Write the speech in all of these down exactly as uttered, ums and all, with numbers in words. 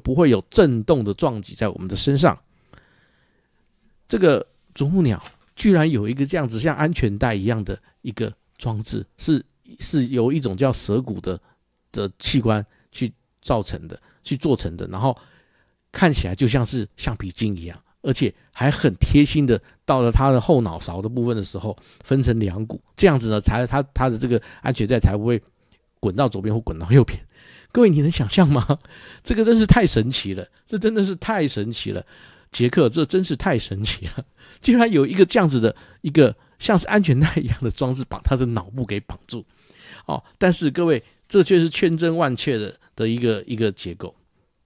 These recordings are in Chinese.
不会有震动的撞击在我们的身上。这个啄木鸟居然有一个这样子像安全带一样的一个装置，是是由一种叫舌骨的的器官去造成的，去做成的，然后看起来就像是橡皮筋一样，而且还很贴心的到了它的后脑勺的部分的时候分成两股，这样子呢才它它的这个安全带才不会滚到左边或滚到右边。各位你能想象吗？这个真是太神奇了，这真的是太神奇了，杰克，这真是太神奇了，居然有一个这样子的一个像是安全带一样的装置把他的脑部给绑住。哦，但是各位，这却是千真万确的的一个一个结构。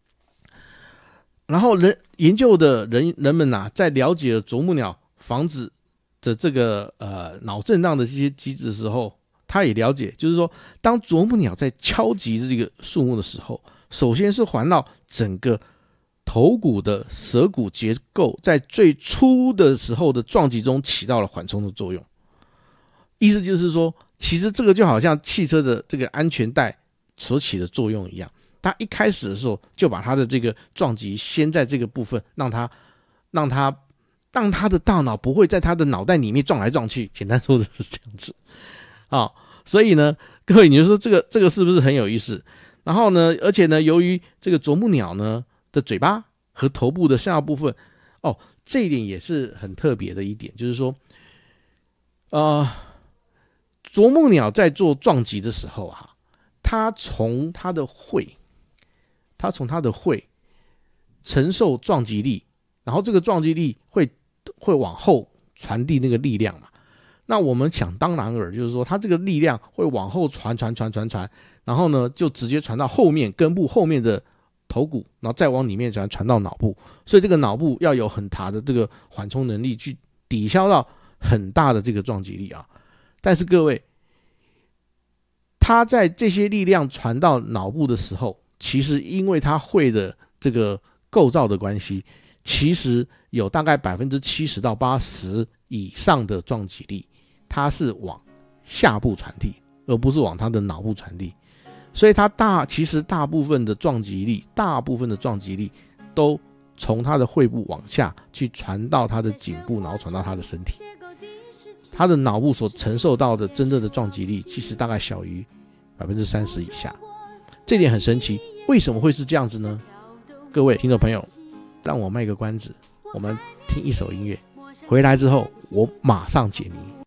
然后人研究的人人们啊，在了解了啄木鸟防止的这个呃脑震荡的这些机制的时候，他也了解，就是说，当啄木鸟在敲击这个树木的时候，首先是环绕整个头骨的舌骨结构，在最初的时候的撞击中起到了缓冲的作用。意思就是说，其实这个就好像汽车的这个安全带所起的作用一样，它一开始的时候就把它的这个撞击先在这个部分，让它让它让它的大脑不会在它的脑袋里面撞来撞去。简单说的是这样子。哦，所以呢，各位你就说这个这个是不是很有意思？然后呢，而且呢，由于这个啄木鸟呢的嘴巴和头部的下部分，哦，这一点也是很特别的一点，就是说，呃，啄木鸟在做撞击的时候啊，它从它的喙，它从它的喙承受撞击力，然后这个撞击力会会往后传递那个力量嘛。那我们想当然尔，就是说它这个力量会往后传传传传传，然后呢就直接传到后面根部后面的头骨，然后再往里面传传到脑部，所以这个脑部要有很大的这个缓冲能力去抵消到很大的这个撞击力啊。但是各位，它在这些力量传到脑部的时候，其实因为它会的这个构造的关系，其实有大概 百分之七十 到 百分之八十 以上的撞击力它是往下部传递，而不是往它的脑部传递。所以它大其实大部分的撞击力大部分的撞击力都从它的喙部往下去传到它的颈部，然后传到它的身体。它的脑部所承受到的真正的撞击力其实大概小于 百分之三十 以下。这点很神奇，为什么会是这样子呢？各位听众朋友，让我卖个关子，我们听一首音乐，回来之后我马上解谜。